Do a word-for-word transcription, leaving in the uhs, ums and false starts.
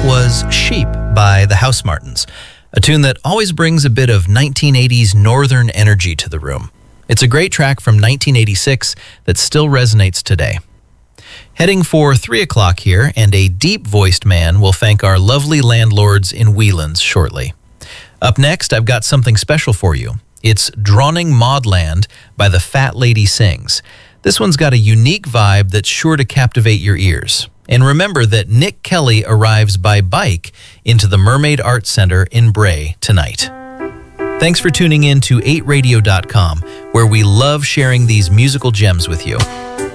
was Sheep by the House Martins, a tune that always brings a bit of nineteen eighties northern energy to the room. It's a great track from nineteen eighty-six that still resonates today. Heading for three o'clock here, and a deep-voiced man will thank our lovely landlords in Whelan's shortly. Up next, I've got something special for you. It's Drawning Maudland by the Fat Lady Sings. This one's got a unique vibe that's sure to captivate your ears. And remember that Nick Kelly arrives by bike into the Mermaid Arts Center in Bray tonight. Thanks for tuning in to eight radio dot com, where we love sharing these musical gems with you.